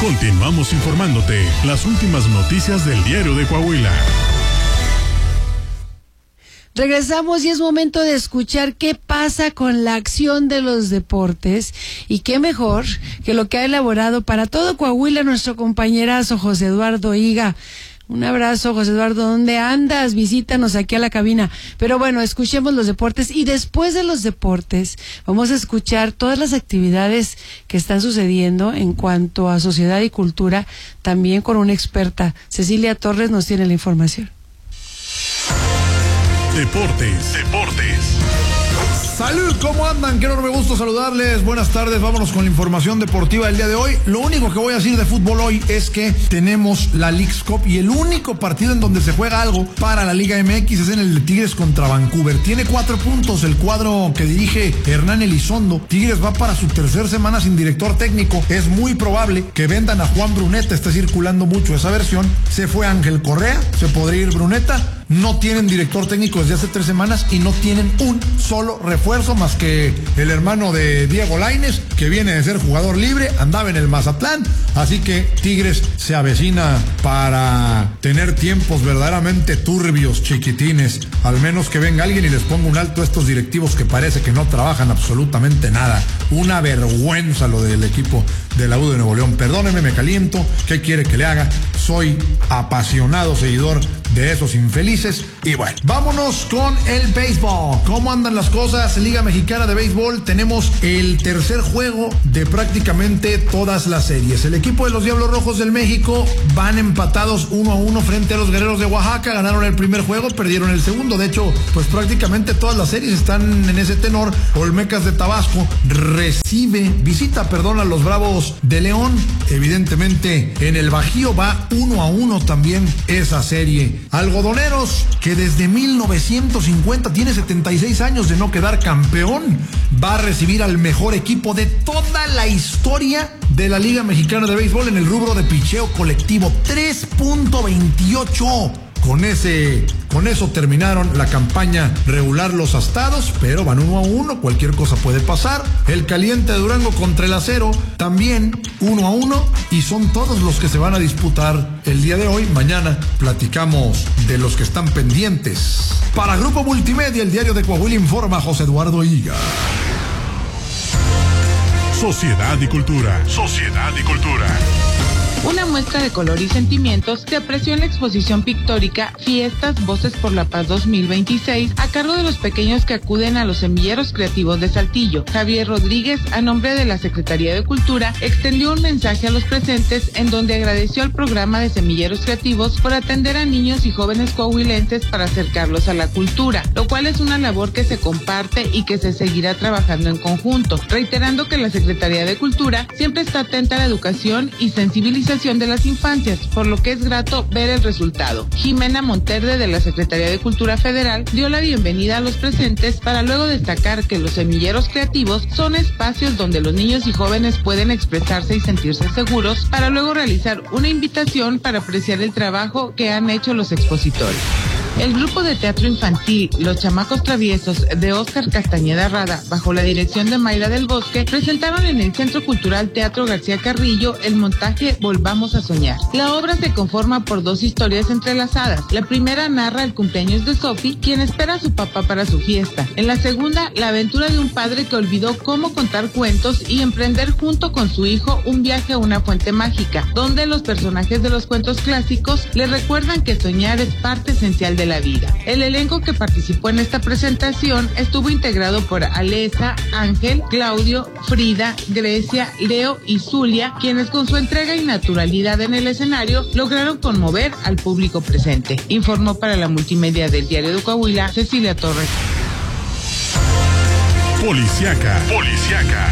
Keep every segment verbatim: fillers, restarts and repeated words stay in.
Continuamos informándote las últimas noticias del Diario de Coahuila. Regresamos y es momento de escuchar qué pasa con la acción de los deportes y qué mejor que lo que ha elaborado para todo Coahuila nuestro compañerazo José Eduardo Higa. Un abrazo, José Eduardo, ¿dónde andas? Visítanos aquí a la cabina. Pero bueno, escuchemos los deportes y después de los deportes vamos a escuchar todas las actividades que están sucediendo en cuanto a sociedad y cultura, también con una experta. Cecilia Torres nos tiene la información. Deportes, deportes. Salud, ¿cómo andan? Qué enorme gusto saludarles. Buenas tardes, vámonos con la información deportiva del día de hoy. Lo único que voy a decir de fútbol hoy es que tenemos la Leagues Cup y el único partido en donde se juega algo para la Liga M X es en el de Tigres contra Vancouver. Tiene cuatro puntos el cuadro que dirige Hernán Elizondo. Tigres va para su tercera semana sin director técnico. Es muy probable que vendan a Juan Bruneta, está circulando mucho esa versión. Se fue Ángel Correa, se podría ir Bruneta. No tienen director técnico desde hace tres semanas y no tienen un solo refuerzo más que el hermano de Diego Lainez, que viene de ser jugador libre, andaba en el Mazatlán, así que Tigres se avecina para tener tiempos verdaderamente turbios, chiquitines. Al menos que venga alguien y les ponga un alto a estos directivos que parece que no trabajan absolutamente nada. Una vergüenza lo del equipo de la U de Nuevo León. Perdóneme, me caliento. ¿Qué quiere que le haga? Soy apasionado seguidor de esos infelices. Y bueno, vámonos con el béisbol. ¿Cómo andan las cosas? Liga Mexicana de Béisbol. Tenemos el tercer juego de prácticamente todas las series. El equipo de los Diablos Rojos del México van empatados uno a uno frente a los Guerreros de Oaxaca. Ganaron el primer juego, perdieron el segundo. De hecho, pues prácticamente todas las series están en ese tenor. Olmecas de Tabasco recibe, visita, perdón, a los Bravos de León. Evidentemente, en el Bajío va uno a uno también esa serie. Algodoneros, que desde mil novecientos cincuenta tiene setenta y seis años de no quedar campeón, va a recibir al mejor equipo de toda la historia de la Liga Mexicana de Béisbol en el rubro de picheo colectivo. tres punto veintiocho. Con ese, con eso terminaron la campaña regular los Astados, pero van uno a uno, cualquier cosa puede pasar. El Caliente de Durango contra el Acero, también uno a uno, y son todos los que se van a disputar el día de hoy. Mañana platicamos de los que están pendientes. Para Grupo Multimedia, el Diario de Coahuila informa José Eduardo Higa. Sociedad y cultura, sociedad y cultura. Una muestra de color y sentimientos se apreció en la exposición pictórica Fiestas Voces por la Paz dos mil veintiséis a cargo de los pequeños que acuden a los semilleros creativos de Saltillo. Javier Rodríguez, a nombre de la Secretaría de Cultura, extendió un mensaje a los presentes en donde agradeció al programa de semilleros creativos por atender a niños y jóvenes coahuilenses para acercarlos a la cultura, lo cual es una labor que se comparte y que se seguirá trabajando en conjunto, reiterando que la Secretaría de Cultura siempre está atenta a la educación y sensibilización de las infancias, por lo que es grato ver el resultado. Jimena Monterde, de la Secretaría de Cultura Federal, dio la bienvenida a los presentes para luego destacar que los semilleros creativos son espacios donde los niños y jóvenes pueden expresarse y sentirse seguros, para luego realizar una invitación para apreciar el trabajo que han hecho los expositores. El grupo de teatro infantil Los Chamacos Traviesos de Óscar Castañeda Rada, bajo la dirección de Mayra del Bosque, presentaron en el Centro Cultural Teatro García Carrillo el montaje Volvamos a Soñar. La obra se conforma por dos historias entrelazadas. La primera narra el cumpleaños de Sophie, quien espera a su papá para su fiesta. En la segunda, la aventura de un padre que olvidó cómo contar cuentos y emprender junto con su hijo un viaje a una fuente mágica, donde los personajes de los cuentos clásicos le recuerdan que soñar es parte esencial de de la vida. El elenco que participó en esta presentación estuvo integrado por Alesa, Ángel, Claudio, Frida, Grecia, Leo y Zulia, quienes con su entrega y naturalidad en el escenario lograron conmover al público presente. Informó para la multimedia del Diario de Coahuila, Cecilia Torres. Policiaca, policiaca.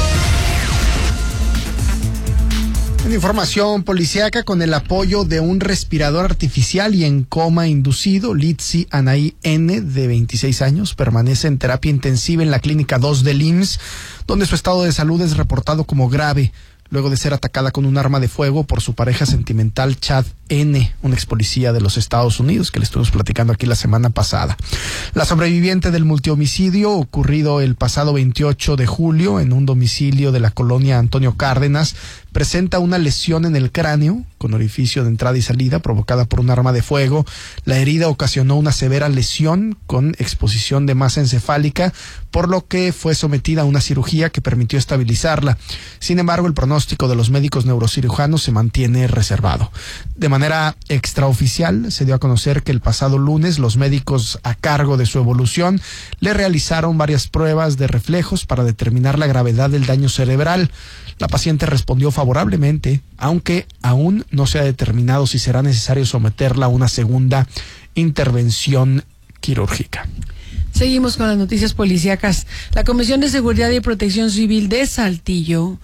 En información policíaca, con el apoyo de un respirador artificial y en coma inducido, Litsi Anaí N., de veintiséis años, permanece en terapia intensiva en la Clínica dos del I M S S, donde su estado de salud es reportado como grave. luego de ser atacada con un arma de fuego por su pareja sentimental Chad N., un ex policía de los Estados Unidos que le estuvimos platicando aquí la semana pasada. La sobreviviente del multihomicidio ocurrido el pasado veintiocho de julio en un domicilio de la colonia Antonio Cárdenas presenta una lesión en el cráneo con orificio de entrada y salida provocada por un arma de fuego. La herida ocasionó una severa lesión con exposición de masa encefálica, por lo que fue sometida a una cirugía que permitió estabilizarla. Sin embargo, el pronóstico de los médicos neurocirujanos se mantiene reservado. De manera extraoficial, se dio a conocer que el pasado lunes los médicos a cargo de su evolución le realizaron varias pruebas de reflejos para determinar la gravedad del daño cerebral. La paciente respondió favorablemente, aunque aún no se ha determinado si será necesario someterla a una segunda intervención quirúrgica. Seguimos con las noticias policíacas. La Comisión de Seguridad y Protección Civil de Saltillo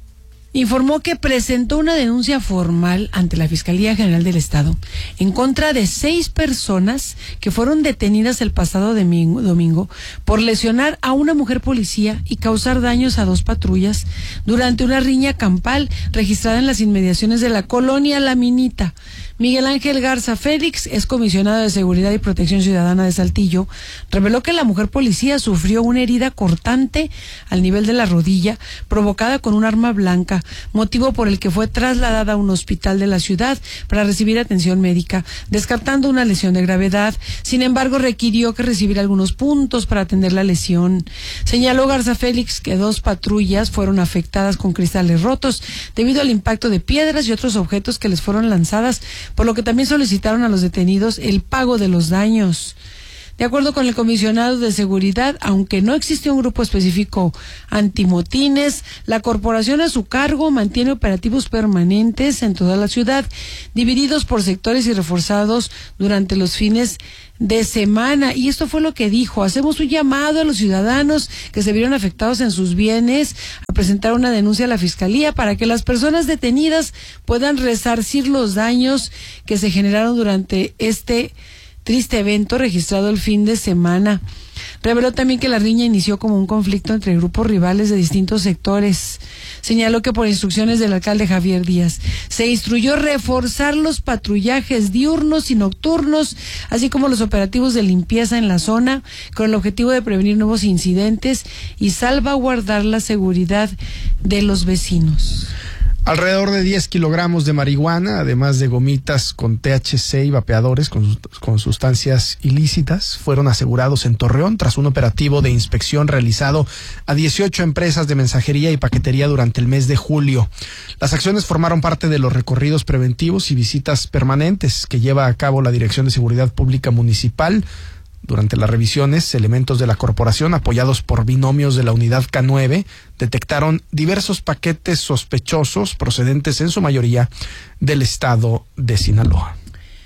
informó que presentó una denuncia formal ante la Fiscalía General del Estado en contra de seis personas que fueron detenidas el pasado domingo, domingo por lesionar a una mujer policía y causar daños a dos patrullas durante una riña campal registrada en las inmediaciones de la colonia La Minita. Miguel Ángel Garza Félix, ex comisionado de Seguridad y Protección Ciudadana de Saltillo, reveló que la mujer policía sufrió una herida cortante al nivel de la rodilla provocada con un arma blanca, motivo por el que fue trasladada a un hospital de la ciudad para recibir atención médica, descartando una lesión de gravedad. Sin embargo, requirió que recibiera algunos puntos para atender la lesión. Señaló Garza Félix que dos patrullas fueron afectadas con cristales rotos debido al impacto de piedras y otros objetos que les fueron lanzadas, por lo que también solicitaron a los detenidos el pago de los daños. De acuerdo con el comisionado de seguridad, aunque no existe un grupo específico antimotines, la corporación a su cargo mantiene operativos permanentes en toda la ciudad, divididos por sectores y reforzados durante los fines de semana. Y esto fue lo que dijo: hacemos un llamado a los ciudadanos que se vieron afectados en sus bienes a presentar una denuncia a la Fiscalía para que las personas detenidas puedan resarcir los daños que se generaron durante este triste evento registrado el fin de semana. Reveló también que la riña inició como un conflicto entre grupos rivales de distintos sectores. Señaló que por instrucciones del alcalde Javier Díaz se instruyó reforzar los patrullajes diurnos y nocturnos, así como los operativos de limpieza en la zona, con el objetivo de prevenir nuevos incidentes y salvaguardar la seguridad de los vecinos. Alrededor de diez kilogramos de marihuana, además de gomitas con T H C y vapeadores con, con sustancias ilícitas, fueron asegurados en Torreón tras un operativo de inspección realizado a dieciocho empresas de mensajería y paquetería durante el mes de julio. Las acciones formaron parte de los recorridos preventivos y visitas permanentes que lleva a cabo la Dirección de Seguridad Pública Municipal. Durante las revisiones, elementos de la corporación, apoyados por binomios de la unidad K nueve, detectaron diversos paquetes sospechosos procedentes en su mayoría del estado de Sinaloa.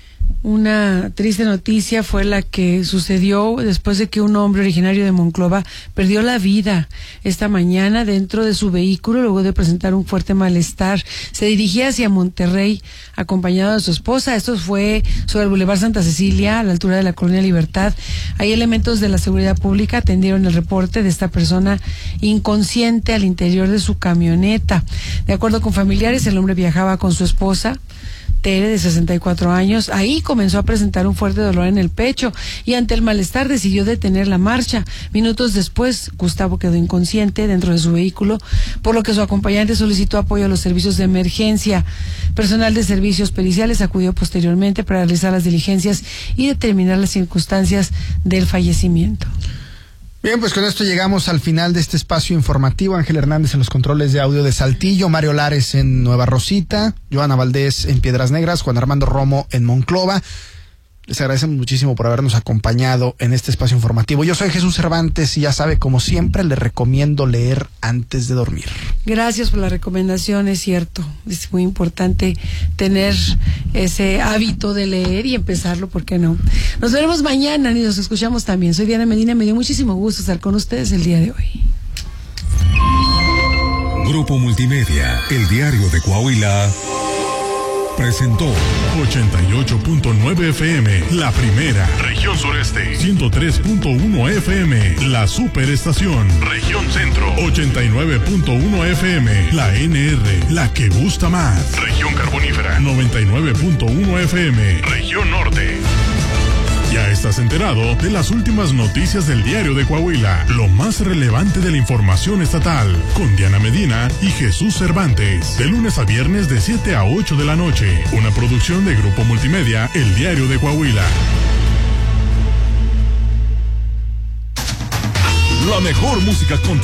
Una triste noticia fue la que sucedió después de que un hombre originario de Monclova perdió la vida esta mañana dentro de su vehículo luego de presentar un fuerte malestar. Se dirigía hacia Monterrey acompañado de su esposa. Esto fue sobre el Boulevard Santa Cecilia, a la altura de la Colonia Libertad. Ahí elementos de la seguridad pública atendieron el reporte de esta persona inconsciente al interior de su camioneta. De acuerdo con familiares, el hombre viajaba con su esposa, Tere, de sesenta y cuatro años. Ahí comenzó a presentar un fuerte dolor en el pecho y ante el malestar decidió detener la marcha. Minutos después, Gustavo quedó inconsciente dentro de su vehículo, por lo que su acompañante solicitó apoyo a los servicios de emergencia. Personal de servicios periciales acudió posteriormente para realizar las diligencias y determinar las circunstancias del fallecimiento. Bien, pues con esto llegamos al final de este espacio informativo. Ángel Hernández en los controles de audio de Saltillo, Mario Lares en Nueva Rosita, Joana Valdés en Piedras Negras, Juan Armando Romo en Monclova. Les agradecemos muchísimo por habernos acompañado en este espacio informativo. Yo soy Jesús Cervantes y ya sabe, como siempre, le recomiendo leer antes de dormir. Gracias por la recomendación, es cierto. Es muy importante tener ese hábito de leer y empezarlo, ¿por qué no? Nos veremos mañana y nos escuchamos también. Soy Diana Medina, me dio muchísimo gusto estar con ustedes el día de hoy. Grupo Multimedia, el diario de Coahuila, presentó ochenta y ocho punto nueve F M, la primera. Región Sureste, ciento tres punto uno F M, la superestación. Región Centro, ochenta y nueve punto uno F M, la N R, la que gusta más. Región Carbonífera, noventa y nueve punto uno F M, Región Norte. Ya estás enterado de las últimas noticias del Diario de Coahuila, lo más relevante de la información estatal, con Diana Medina y Jesús Cervantes, de lunes a viernes de siete a ocho de la noche, una producción de Grupo Multimedia, El Diario de Coahuila. La mejor música con